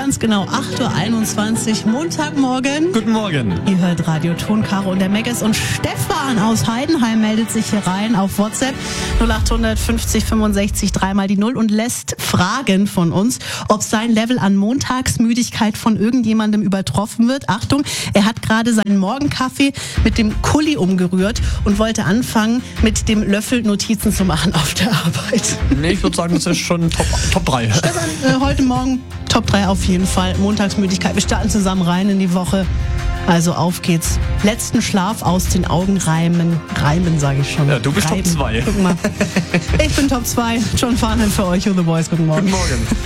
ganz genau 8.21 Uhr, Montagmorgen. Guten Morgen. Ihr hört Radio Ton, Caro und der Megas. Und Stefan aus Heidenheim meldet sich hier rein auf WhatsApp 0800 50 65 3 die 0 und lässt fragen von uns, ob sein Level an Montagsmüdigkeit von irgendjemandem übertroffen wird. Achtung, er hat gerade seinen Morgenkaffee mit dem Kulli umgerührt und wollte anfangen, mit dem Löffel Notizen zu machen auf der Arbeit. Nee, ich würde sagen, das ist schon Top 3. Stefan, heute Morgen Top 3 auf jeden Fall. Montagsmüdigkeit. Wir starten zusammen rein in die Woche. Also auf geht's. Letzten Schlaf aus den Augen reimen sage ich schon. Ja, du bist reiben. Top 2. Guck mal. Ich bin Top 2. John Farnham für euch, The Boys. Guten Morgen. Guten Morgen.